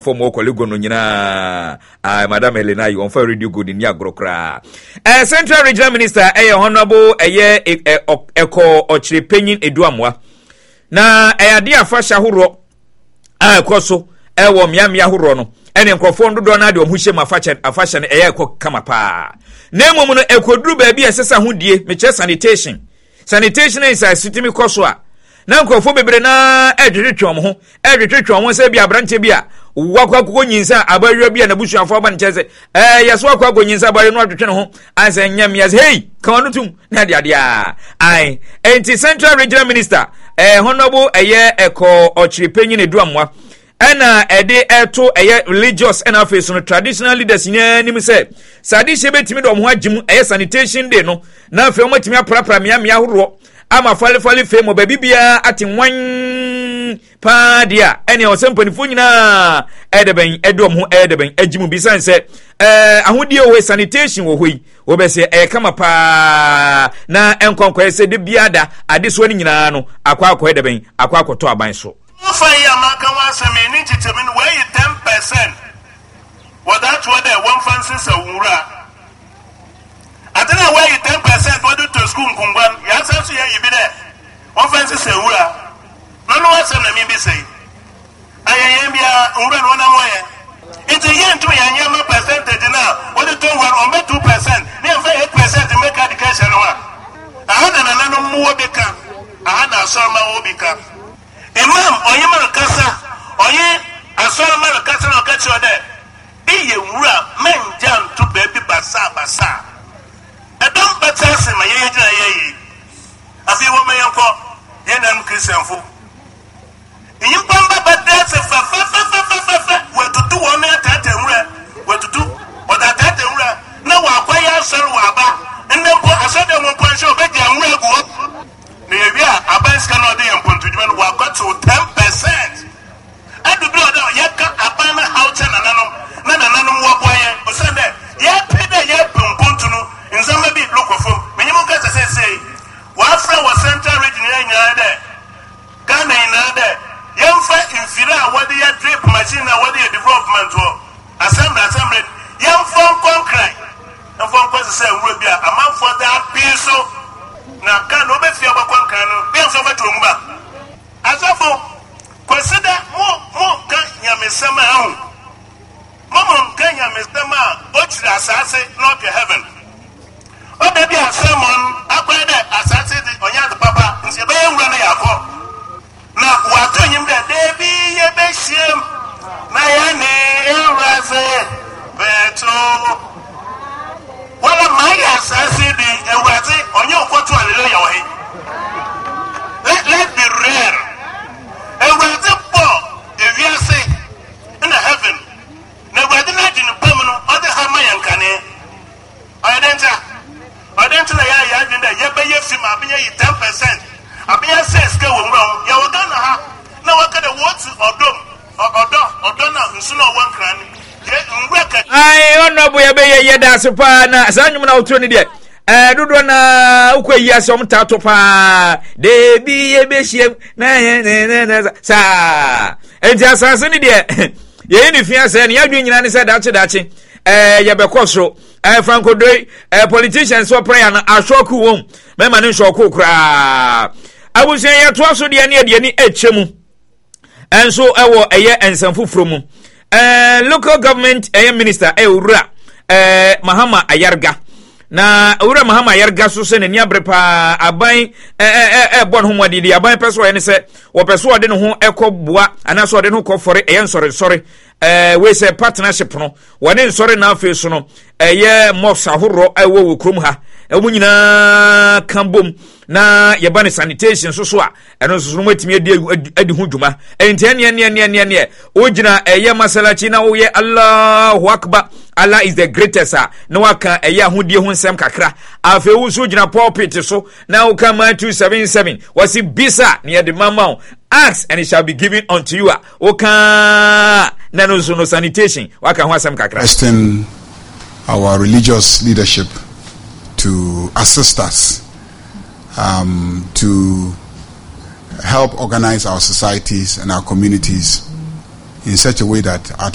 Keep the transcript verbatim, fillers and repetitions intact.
form o kolego no nyina ah madam Elena you on for radio good in agrokra eh Central Regional Minister eh honorable eh eko ochire penyin Eduamwa na eh ade afasha horo ah ekoso eh wo miamia horo no ene nkrofo ndodo na de omhye mafacha afasha ne eh eko kama pa na emom no ekoduru ba bi esesa hodie meche sanitation sanitation is a sitimi koso a na nkrofo bebre na edwetwetwom ho edwetwetwom ho se bi abrante bi a wakwa kokko nyinsa abawa bi na busuafo ba nchese eh yeso wakwa kokko nyinsa bare no adwetwe ne ho anse nyam yes hey kan no tum na de ade a ai enti Central Regional Minister eh honorable eye eko ochire penyin Eduamwa ena ede eto eye religious ena face no traditional leaders nya nim se sadi she betimi do mo agim eye sanitation day no na fe mo timi aprapra mia mia horo ama fale fale fe mo ba bibia atinwan pa dia ene o sempanifo nyina edeben edom ho edeben agim bi san se eh ahodie o sanitation wo hoi wo be se e kama pa na enkonkwa se de biada adeso ni nyina no akwa akwa edeben akwa akoto aban so Fire Maka was a minute to mean where you ten percent. Well, that's what they one Francis Ura. I don't know where you ten percent what do to school Kumban. Yes, I'm here, you be there. One Francis Ura. No, no, what's the name be say? I am here, Ura, one away. It's a year to a young percentage now. What the two one or two percent. Near eight percent to make education. I had another more become. I had a summer become. Imam oyema kasa oye asora ma kasa no kachi ode iye wura menjam to baby basa basa edom betase ma ye gina ye yi afi wo meyanko ye nam Christian fu yin pamba badase fa fa fa fa fa fa wetutu wo me tata wura wetutu oda tata wura na wa kwaya asoro wa ba ndempo asode mo kwansho be dia wura go ne bia abanska no de yampontu juma wa got to ten percent adu bi oda yeka abana hauta na nanom na na nanom wa boye o sande ye pede ye pompontu no nzama bi lokofo menyimo ka se se wa fra wa Central Region nya de Ghana ina de yemfa infira wadi ya drip machine na wadi ya development wo assembly assembly yemfa concrete yemfa ko se wura bia amanfo da piso na kan obe fi abakwan kan no bi anso fatu mu ba asafo consider mo mo kan nyamesema ahu mo mo kan nyamesema o tira asase not the heaven o de bi asemon akwede asase di onya de papa nse be nwura na yakọ na wato nyim de de bi ye be shiem na ya ni ewrase beto wala mai asase di ewrase onye okoto hallelujah wa he let let be rare ewrase po de wiase in the heaven na ewrase na di no pam no ode ha mayankane ayedenta ayedenta na ya ya di da ye be ye fi ma be ye ten percent abia says ka wo ngro ya wo Ghana ha na waka de what odom odo odo na nsu na wan kran ai ono bo ye be ye ye da so pa na sanwum na otro ni de eh dodo na ukwayi asom tato pa de bi ye be hiem na na sa enti asase ni de ye ni fia se ne yadwen nyina ne se dache dache eh ye be koso eh Franco Doi eh politicians so prayer na ashoku won me ma ne shoku kra abusen ye to aso de ne de ni echemu enso ewo eye ensanfu fromu eh local government eh minister eh ura eh Mahama Ayarga na ura Mahama Ayarga so se ne ni abrepa aban eh eh eh bon homwadi di aban peso ye ne se wo peso de ne ho ekoboa anaso de ne ho kofore eh nsore sore eh we se partnership no wone nsore na afi so no eh mobs ahoro ewo wo krom ha emu nyina kambom na yebane sanitation so so a eno so so matimi adi adi ho dwuma enti ene ene ene ene ogina eye masalachi na wo ye Allahu Akbar, Allah is the greatest. No waka eye ahodie ho nsem kakra afi wo so ogina pulpit so na wo kama two seventy-seven wasi bisa near the mama ask and it shall be given unto you. Oka na no so no sanitation waka ho asem kakra. Requesting our religious leadership to assist us um, to help organize our societies and our communities in such a way that at